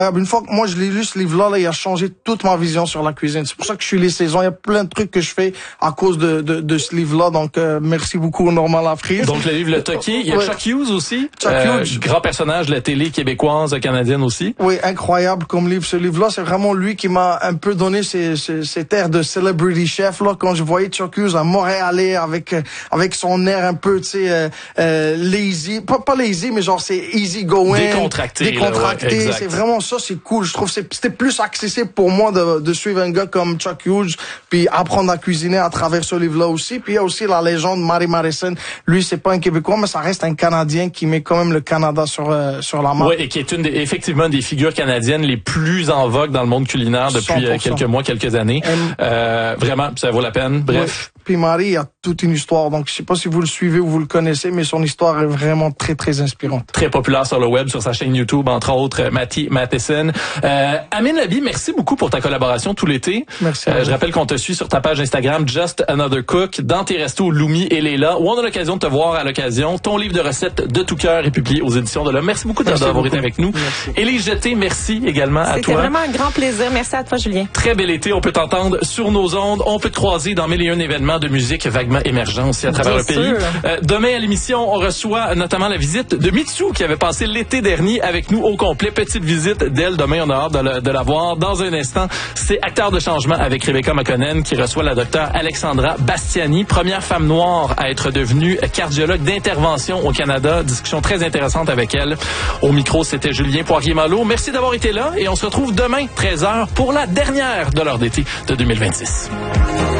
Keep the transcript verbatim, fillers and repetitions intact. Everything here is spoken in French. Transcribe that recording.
Une fois que moi je l'ai lu, ce livre-là, là, il a changé toute ma vision sur la cuisine. C'est pour ça que je suis les saisons. Il y a plein de trucs que je fais à cause de, de, de ce livre-là. Donc, euh, merci beaucoup, Normand Lafrise. Donc, le livre Le Toqué. Il y a ouais. Chuck Hughes aussi. Chuck euh, Hughes. Grand personnage de la télé québécoise, canadienne aussi. Oui, incroyable comme livre. Ce livre-là, c'est vraiment lui qui m'a un peu donné ces, ces, cet air de celebrity chef, là. Quand je voyais Chuck Hughes à Montréalais avec, avec son air un peu, tu sais, euh, euh, lazy. Pas, pas lazy, mais genre, c'est easy going. Décontracté. Décontracté. Là, ouais, c'est vraiment ça, c'est cool. Je trouve que c'était plus accessible pour moi de, de suivre un gars comme Chuck Hughes, puis apprendre à cuisiner à travers ce livre-là aussi. Puis il y a aussi la légende Mary Madison. Lui, c'est pas un Québécois, mais ça reste un Canadien qui met quand même le Canada sur euh, sur la map. Oui, et qui est une des, effectivement des figures canadiennes les plus en vogue dans le monde culinaire depuis euh, quelques mois, quelques années. Euh, vraiment, ça vaut la peine. Bref. Oui. Puis Marie a toute une histoire, donc je sais pas si vous le suivez ou vous le connaissez, mais son histoire est vraiment très, très inspirante. Très populaire sur le web, sur sa chaîne YouTube, entre autres, Matty Matheson. Euh, Amine Labi, merci beaucoup pour ta collaboration tout l'été. Merci. Euh, je rappelle qu'on te suit sur ta page Instagram, Just Another Cook, dans tes restos Lumi et Léla, où on a l'occasion de te voir à l'occasion. Ton livre de recettes de tout cœur est publié aux éditions de l'Homme. Merci beaucoup d'avoir été avec nous. Merci. Élise Jeté, merci également à toi. C'était vraiment un grand plaisir. Merci à toi, Julien. Très bel été. On peut t'entendre sur nos ondes. On peut te croiser dans mille et un événements de musique vaguement émergents aussi à travers Bien le pays. sûr. Euh, demain à l'émission, on reçoit notamment la visite de Mitsou qui avait passé l'été dernier avec nous au complet. Petite visite d'elle. Demain, on a hâte de, le, de la voir. Dans un instant, c'est Acteur de changement avec Rebecca McConnell qui reçoit la docteure Alexandra Bastiani, première femme noire à être devenue cardiologue d'intervention au Canada. Discussion très intéressante avec elle. Au micro, c'était Julien Poirier-Malo. Merci d'avoir été là et on se retrouve demain, treize heures, pour la dernière de l'heure d'été de deux mille vingt-six.